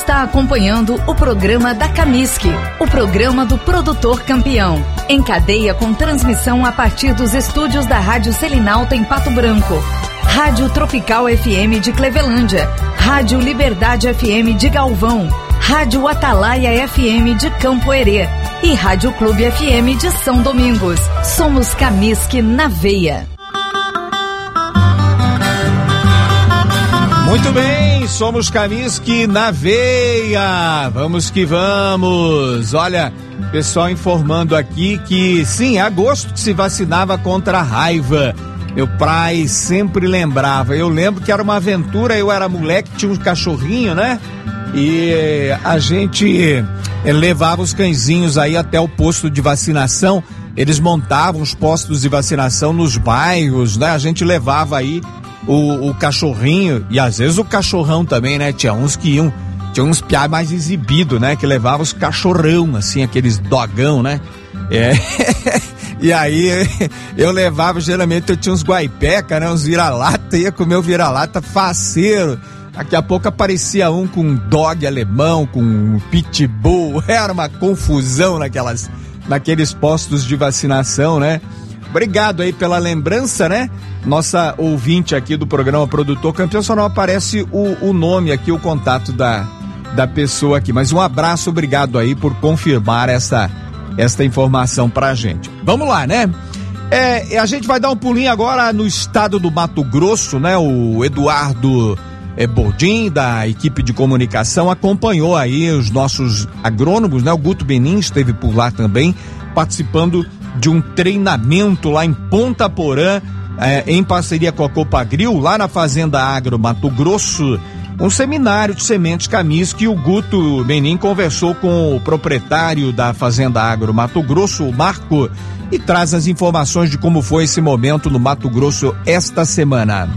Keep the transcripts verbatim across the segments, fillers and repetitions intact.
está acompanhando o programa da Camisc, o programa do produtor campeão, em cadeia com transmissão a partir dos estúdios da Rádio Selinalta em Pato Branco, Rádio Tropical F M de Clevelândia, Rádio Liberdade F M de Galvão, Rádio Atalaia F M de Campo Herê e Rádio Clube F M de São Domingos. Somos Camisc na veia. Muito bem, somos Camisc na veia, vamos que vamos. Olha, pessoal informando aqui que sim, é agosto que se vacinava contra a raiva. Meu pai sempre lembrava, eu lembro que era uma aventura, eu era moleque, tinha um cachorrinho, né? E a gente levava os cãezinhos aí até o posto de vacinação, eles montavam os postos de vacinação nos bairros, né? A gente levava aí O, o cachorrinho, e às vezes o cachorrão também, né? Tinha uns que iam, tinha uns piá mais exibido, né? Que levavam os cachorrão, assim, aqueles dogão, né? É. E aí eu levava, geralmente eu tinha uns guaipeca, né? Uns vira-lata, ia comer o vira-lata faceiro. Daqui a pouco aparecia um com um dog alemão, com um pitbull. Era uma confusão naquelas, naqueles postos de vacinação, né? Obrigado aí pela lembrança, né? Nossa ouvinte aqui do programa Produtor Campeão, só não aparece o, o nome aqui, o contato da, da pessoa aqui. Mas um abraço, obrigado aí por confirmar essa, essa informação pra gente. Vamos lá, né? É, a gente vai dar um pulinho agora no estado do Mato Grosso, né? O Eduardo é, Bordim, da equipe de comunicação, acompanhou aí os nossos agrônomos, né? O Guto Benin esteve por lá também, participando de um treinamento lá em Ponta Porã, é, em parceria com a Copagril, lá na Fazenda Agro Mato Grosso, um seminário de sementes Camisc, que o Guto Benin conversou com o proprietário da Fazenda Agro Mato Grosso, o Marco, e traz as informações de como foi esse momento no Mato Grosso esta semana.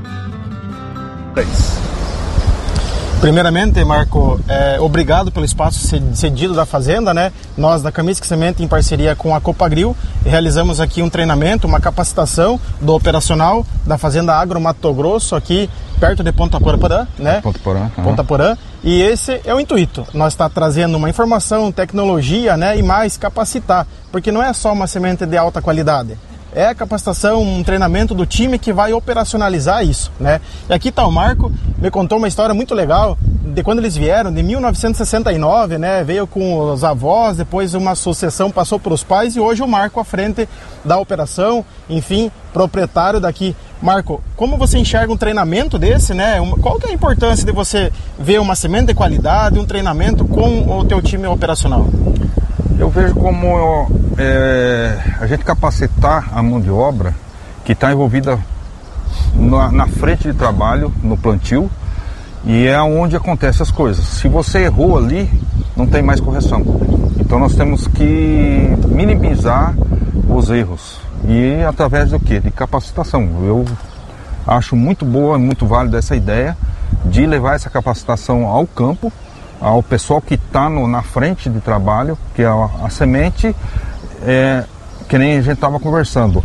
Primeiramente, Marco, é, obrigado pelo espaço cedido da Fazenda, né? Nós da Camisc Semente, em parceria com a Copagril, realizamos aqui um treinamento, uma capacitação do operacional da Fazenda Agro Mato Grosso, aqui perto de Ponta Porã, né? Ponta Porã. Uhum. Ponta Porã. E esse é o intuito. Nós está trazendo uma informação, tecnologia, né? E mais capacitar, porque não é só uma semente de alta qualidade. É a capacitação, um treinamento do time que vai operacionalizar isso, né? E aqui está o Marco, me contou uma história muito legal de quando eles vieram, de mil novecentos e sessenta e nove, né? Veio com os avós, depois uma sucessão passou para os pais e hoje o Marco à frente da operação, enfim, proprietário daqui. Marco, como você enxerga um treinamento desse, né? Qual que é a importância de você ver uma semente de qualidade, um treinamento com o teu time operacional? Eu vejo como é, a gente capacitar a mão de obra que está envolvida na, na frente de trabalho, no plantio, e é onde acontecem as coisas. Se você errou ali, não tem mais correção. Então nós temos que minimizar os erros. E através do quê? De capacitação. Eu acho muito boa, muito válida essa ideia de levar essa capacitação ao campo, ao pessoal que está na frente de trabalho, que a, a semente, é, que nem a gente estava conversando,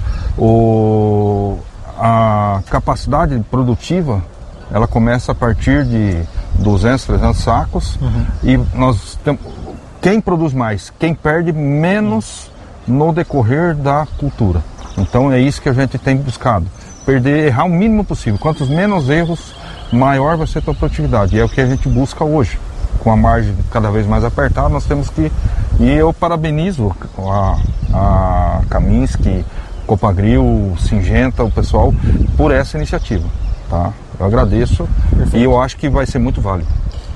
o, a capacidade produtiva, ela começa a partir de duzentos, trezentos sacos, uhum. E nós temos, quem produz mais, quem perde menos no decorrer da cultura. Então é isso que a gente tem buscado, perder, errar o mínimo possível. Quantos menos erros, maior vai ser a tua produtividade, e é o que a gente busca hoje. Com a margem cada vez mais apertada, nós temos que... E eu parabenizo a, a Camisc, Copagril, Singenta, o pessoal, por essa iniciativa, tá? Eu agradeço. Perfeito. E eu acho que vai ser muito válido.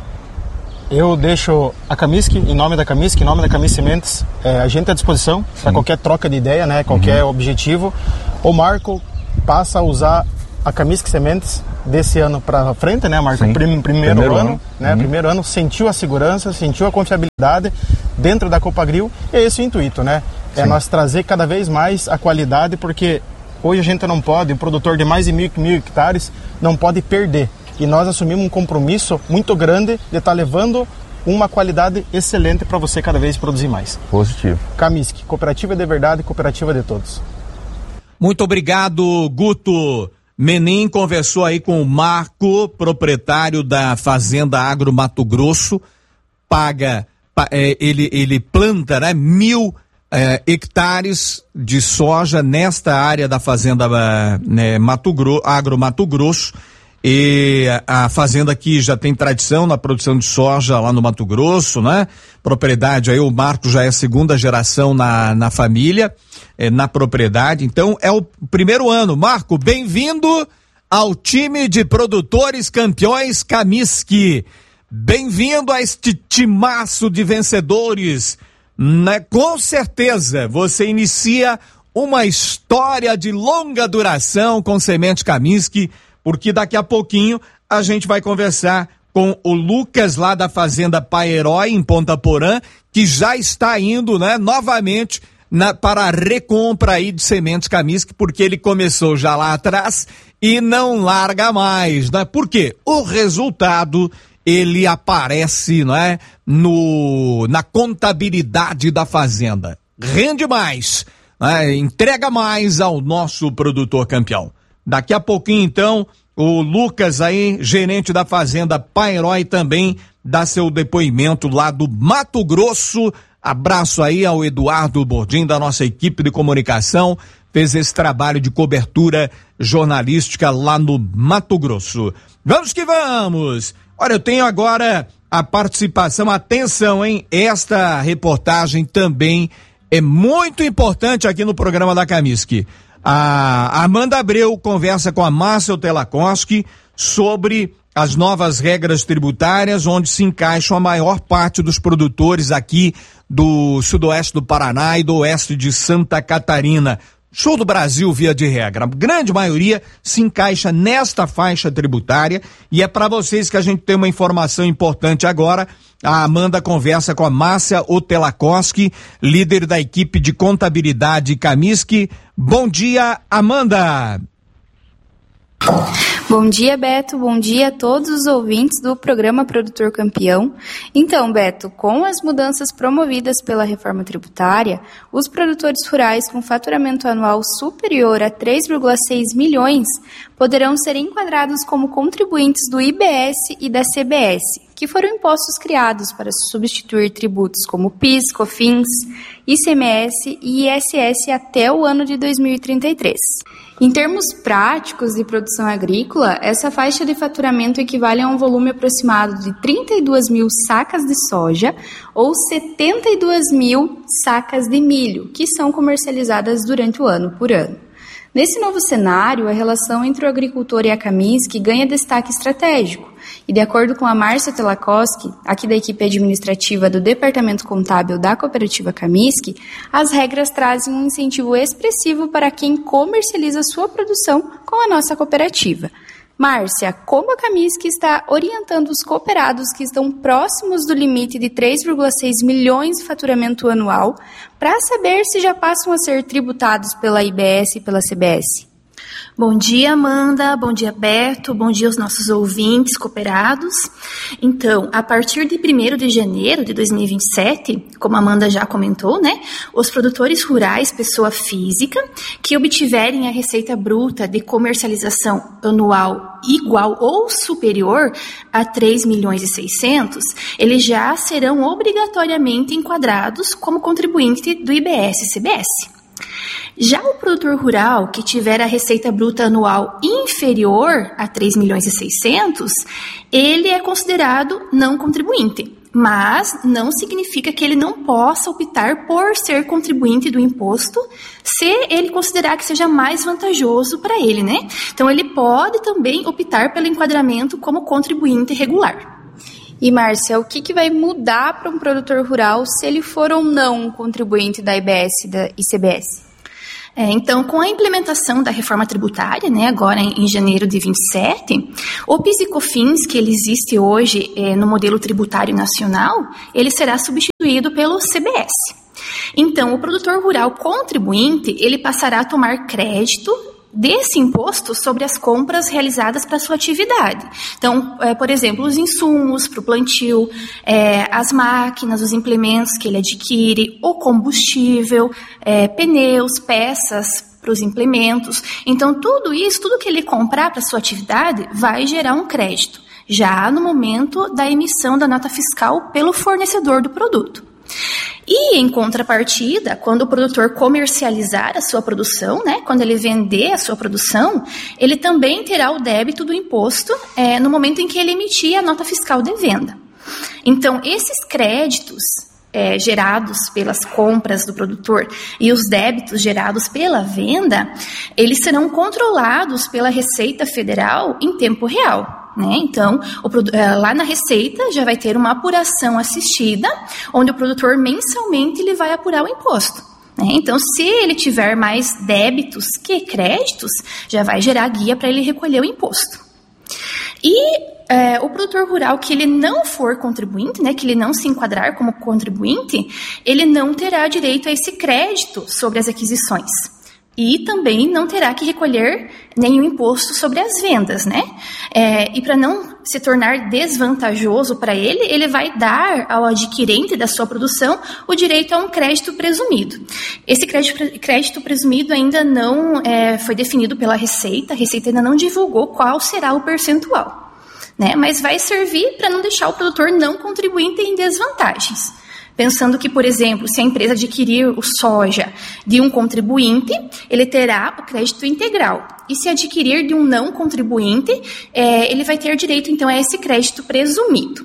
Eu deixo a Camisc, em nome da Camisc, em nome da Camisc Sementes, é, a gente à disposição para qualquer troca de ideia, né? Qualquer uhum. objetivo. O Marco passa a usar a Camisc Sementes desse ano para frente, né, Marco? Prim, primeiro, primeiro ano, ano. né? Uhum. Primeiro ano, sentiu a segurança, sentiu a confiabilidade dentro da Copagril, e é esse o intuito, né? É Sim. nós trazer cada vez mais a qualidade, porque hoje a gente não pode, o produtor de mais de mil, mil hectares não pode perder. E nós assumimos um compromisso muito grande de estar tá levando uma qualidade excelente para você cada vez produzir mais. Positivo. Camisc, cooperativa de verdade, cooperativa de todos. Muito obrigado, Guto Menin conversou aí com o Marco, proprietário da Fazenda Agro Mato Grosso, paga, é, ele, ele planta, né, mil é, hectares de soja nesta área da Fazenda né, Mato Grosso, Agro Mato Grosso, e a fazenda aqui já tem tradição na produção de soja lá no Mato Grosso, né? Propriedade aí, o Marco já é a segunda geração na, na família, é, na propriedade, então é o primeiro ano. Marco, bem-vindo ao time de produtores campeões Kamiski. Bem-vindo a este timaço de vencedores, né? Com certeza você inicia uma história de longa duração com semente Kamiski, porque daqui a pouquinho a gente vai conversar com o Lucas lá da Fazenda Pai Herói em Ponta Porã, que já está indo, né, novamente na, para a recompra aí de sementes Kamiski, porque ele começou já lá atrás e não larga mais, né? Porque o resultado ele aparece, né, no na contabilidade da fazenda. Rende mais, né? Entrega mais ao nosso produtor campeão. Daqui a pouquinho, então, o Lucas aí, gerente da Fazenda Pai Herói, também dá seu depoimento lá do Mato Grosso. Abraço aí ao Eduardo Bordim, da nossa equipe de comunicação, fez esse trabalho de cobertura jornalística lá no Mato Grosso. Vamos que vamos! Olha, eu tenho agora a participação, atenção, hein? Esta reportagem também é muito importante aqui no programa da Kamiski. A Amanda Abreu conversa com a Márcia Telakoski sobre as novas regras tributárias, onde se encaixam a maior parte dos produtores aqui do sudoeste do Paraná e do oeste de Santa Catarina. Sul do Brasil, via de regra, a grande maioria se encaixa nesta faixa tributária, e é para vocês que a gente tem uma informação importante agora. A Amanda conversa com a Márcia Telakoski, líder da equipe de contabilidade Kamiski. Bom dia, Amanda! Bom dia, Beto. Bom dia a todos os ouvintes do programa Produtor Campeão. Então, Beto, com as mudanças promovidas pela reforma tributária, os produtores rurais com faturamento anual superior a três vírgula seis milhões poderão ser enquadrados como contribuintes do I B S e da C B S, que foram impostos criados para substituir tributos como PIS, COFINS, I C M S e I S S até o ano de dois mil e trinta e três. Em termos práticos de produção agrícola, essa faixa de faturamento equivale a um volume aproximado de trinta e duas mil sacas de soja ou setenta e duas mil sacas de milho, que são comercializadas durante o ano por ano. Nesse novo cenário, a relação entre o agricultor e a Kamiski ganha destaque estratégico. E de acordo com a Márcia Telakoski, aqui da equipe administrativa do Departamento Contábil da Cooperativa Kamiski, as regras trazem um incentivo expressivo para quem comercializa sua produção com a nossa cooperativa. Márcia, como a Kamiski está orientando os cooperados que estão próximos do limite de três vírgula seis milhões de faturamento anual para saber se já passam a ser tributados pela I B S e pela C B S? Bom dia, Amanda. Bom dia, Beto. Bom dia aos nossos ouvintes cooperados. Então, a partir de primeiro de janeiro de dois mil e vinte e sete, como a Amanda já comentou, né, os produtores rurais, pessoa física, que obtiverem a receita bruta de comercialização anual igual ou superior a três milhões e seiscentos, eles já serão obrigatoriamente enquadrados como contribuinte do I B S e C B S. Já o produtor rural que tiver a receita bruta anual inferior a três milhões e seiscentos, ele é considerado não contribuinte, mas não significa que ele não possa optar por ser contribuinte do imposto se ele considerar que seja mais vantajoso para ele, né? Então ele pode também optar pelo enquadramento como contribuinte regular. E, Márcia, o que, que vai mudar para um produtor rural se ele for ou não um contribuinte da I B S e da I C B S? É, então, com a implementação da reforma tributária, né, agora em, em janeiro de vinte e sete, o PIS e COFINS, que ele existe hoje é, no modelo tributário nacional, ele será substituído pelo C B S. Então, o produtor rural contribuinte, ele passará a tomar crédito desse imposto sobre as compras realizadas para sua atividade. Então, é, por exemplo, os insumos para o plantio, é, as máquinas, os implementos que ele adquire, o combustível, é, pneus, peças para os implementos. Então, tudo isso, tudo que ele comprar para sua atividade vai gerar um crédito, já no momento da emissão da nota fiscal pelo fornecedor do produto. E, em contrapartida, quando o produtor comercializar a sua produção, né, quando ele vender a sua produção, ele também terá o débito do imposto é, no momento em que ele emitir a nota fiscal de venda. Então, esses créditos é, gerados pelas compras do produtor e os débitos gerados pela venda, eles serão controlados pela Receita Federal em tempo real. Né? Então, o, lá na Receita já vai ter uma apuração assistida, onde o produtor mensalmente ele vai apurar o imposto. Né? Então, se ele tiver mais débitos que créditos, já vai gerar guia para ele recolher o imposto. E é, o produtor rural que ele não for contribuinte, né, que ele não se enquadrar como contribuinte, ele não terá direito a esse crédito sobre as aquisições. E também não terá que recolher nenhum imposto sobre as vendas, né? É, e para não se tornar desvantajoso para ele, ele vai dar ao adquirente da sua produção o direito a um crédito presumido. Esse crédito, crédito presumido ainda não é, foi definido pela Receita, a Receita ainda não divulgou qual será o percentual, né? Mas vai servir para não deixar o produtor não contribuinte em desvantagens. Pensando que, por exemplo, se a empresa adquirir o soja de um contribuinte, ele terá o crédito integral. E se adquirir de um não contribuinte, é, ele vai ter direito, então, a esse crédito presumido.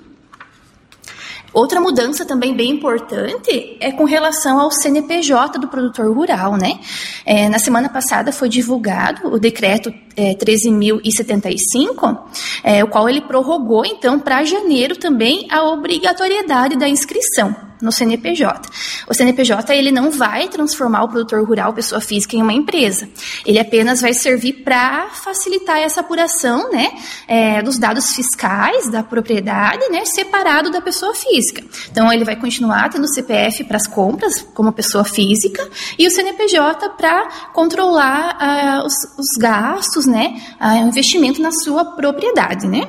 Outra mudança também bem importante é com relação ao C N P J do produtor rural, né? É, na semana passada foi divulgado o decreto é, treze mil e setenta e cinco, é, o qual ele prorrogou, então, para janeiro também a obrigatoriedade da inscrição no C N P J. O C N P J ele não vai transformar o produtor rural, pessoa física, em uma empresa. Ele apenas vai servir para facilitar essa apuração, né, é, dos dados fiscais da propriedade, né, separado da pessoa física. Então, ele vai continuar tendo o C P F para as compras, como pessoa física, e o C N P J para controlar ah, os, os gastos, né, ah, o investimento na sua propriedade, né.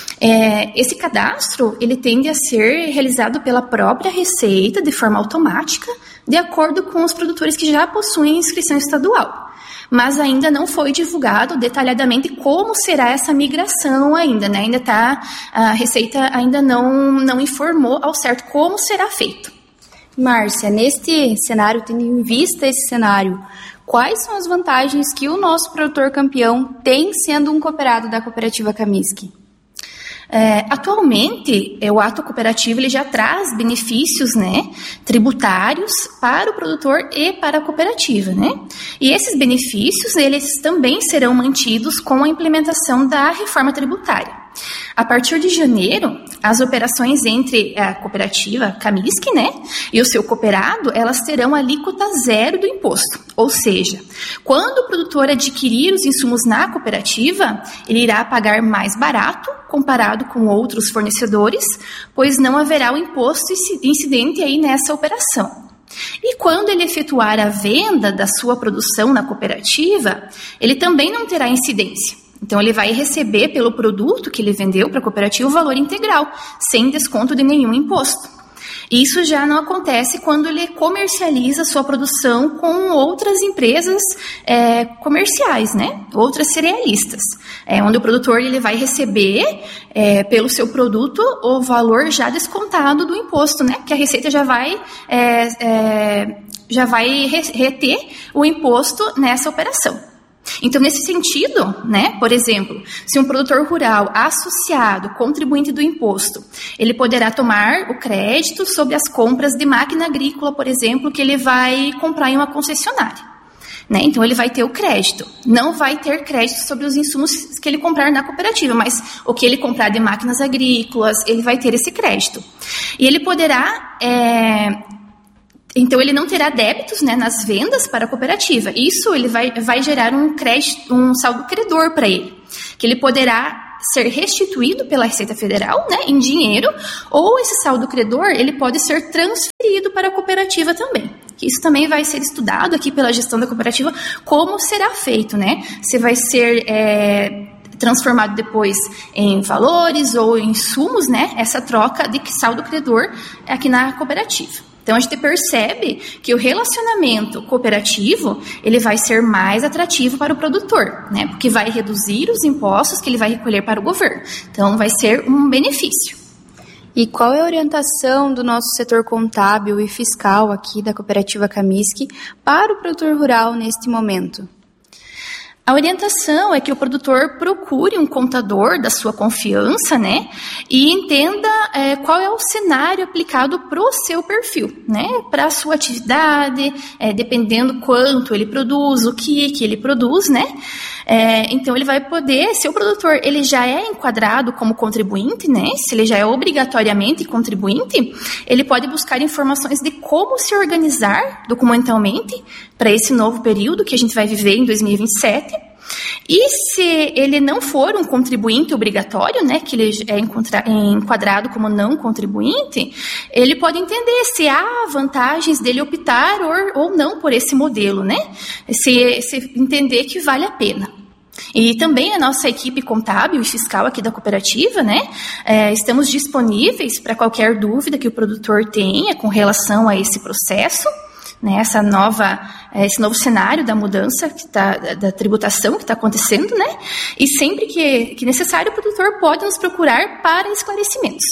É, esse cadastro, ele tende a ser realizado pela própria Receita de forma automática, de acordo com os produtores que já possuem inscrição estadual. Mas ainda não foi divulgado detalhadamente como será essa migração ainda, né? Ainda tá, a Receita ainda não, não informou ao certo como será feito. Márcia, neste cenário, tendo em vista esse cenário, quais são as vantagens que o nosso produtor campeão tem sendo um cooperado da cooperativa Camisc? É, atualmente, é, o ato cooperativo ele já traz benefícios, né, tributários para o produtor e para a cooperativa, né? E esses benefícios eles também serão mantidos com a implementação da reforma tributária. A partir de janeiro, as operações entre a cooperativa Camisc, né, e o seu cooperado, elas terão alíquota zero do imposto. Ou seja, quando o produtor adquirir os insumos na cooperativa, ele irá pagar mais barato comparado com outros fornecedores, pois não haverá o imposto incidente aí nessa operação. E quando ele efetuar a venda da sua produção na cooperativa, ele também não terá incidência. Então, ele vai receber pelo produto que ele vendeu para a cooperativa o valor integral, sem desconto de nenhum imposto. Isso já não acontece quando ele comercializa sua produção com outras empresas é, comerciais, né? Outras cerealistas, é, onde o produtor ele vai receber é, pelo seu produto o valor já descontado do imposto, né? Que a Receita já vai, é, é, já vai reter o imposto nessa operação. Então, nesse sentido, né, por exemplo, se um produtor rural associado, contribuinte do imposto, ele poderá tomar o crédito sobre as compras de máquina agrícola, por exemplo, que ele vai comprar em uma concessionária. Né? Então, ele vai ter o crédito. Não vai ter crédito sobre os insumos que ele comprar na cooperativa, mas o que ele comprar de máquinas agrícolas, ele vai ter esse crédito. E ele poderá... É, Então, ele não terá débitos, né, nas vendas para a cooperativa. Isso ele vai, vai gerar um crédito, um saldo credor para ele, que ele poderá ser restituído pela Receita Federal, né, em dinheiro, ou esse saldo credor ele pode ser transferido para a cooperativa também. Isso também vai ser estudado aqui pela gestão da cooperativa, como será feito, né? Se vai ser... É, transformado depois em valores ou em insumos, né, essa troca de saldo credor aqui na cooperativa. Então a gente percebe que o relacionamento cooperativo ele vai ser mais atrativo para o produtor, né? Porque vai reduzir os impostos que ele vai recolher para o governo. Então vai ser um benefício. E qual é a orientação do nosso setor contábil e fiscal aqui da Cooperativa Camisc para o produtor rural neste momento? A orientação é que o produtor procure um contador da sua confiança, né, e entenda é, qual é o cenário aplicado para o seu perfil, né, para a sua atividade, é, dependendo quanto ele produz, o que que ele produz, né. É, então ele vai poder, se o produtor ele já é enquadrado como contribuinte, né, se ele já é obrigatoriamente contribuinte, ele pode buscar informações de como se organizar documentalmente para esse novo período que a gente vai viver em dois mil e vinte e sete. E se ele não for um contribuinte obrigatório, né, que ele é enquadrado como não contribuinte, ele pode entender se há vantagens dele optar ou, ou não por esse modelo, né? Se, se entender que vale a pena. E também a nossa equipe contábil e fiscal aqui da cooperativa, né, é, estamos disponíveis para qualquer dúvida que o produtor tenha com relação a esse processo. Né, essa nova, esse novo cenário da mudança que tá, da tributação que está acontecendo, né? E sempre que, que necessário, o produtor pode nos procurar para esclarecimentos.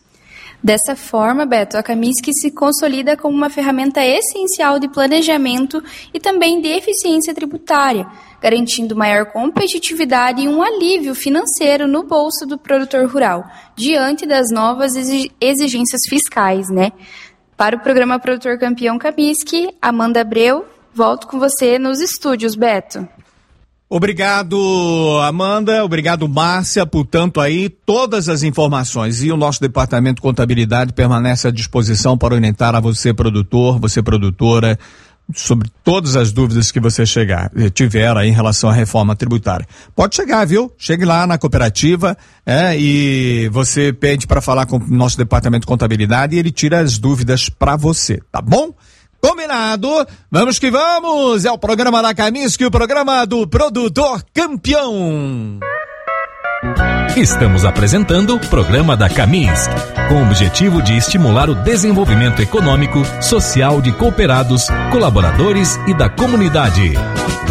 Dessa forma, Beto, a Camisc se consolida como uma ferramenta essencial de planejamento e também de eficiência tributária, garantindo maior competitividade e um alívio financeiro no bolso do produtor rural, diante das novas exigências fiscais, né? Para o programa Produtor Campeão Camisc, Amanda Abreu, volto com você nos estúdios, Beto. Obrigado, Amanda, obrigado, Márcia, portanto aí todas as informações e o nosso departamento de contabilidade permanece à disposição para orientar a você, produtor, você, produtora, sobre todas as dúvidas que você chegar, tiver aí em relação à reforma tributária. Pode chegar, viu? Chegue lá na cooperativa é, e você pede para falar com o nosso departamento de contabilidade e ele tira as dúvidas para você, tá bom? Combinado? Vamos que vamos! É o programa da Camisc, o programa do Produtor Campeão. Estamos apresentando o programa da Camisc, com o objetivo de estimular o desenvolvimento econômico, social de cooperados, colaboradores e da comunidade.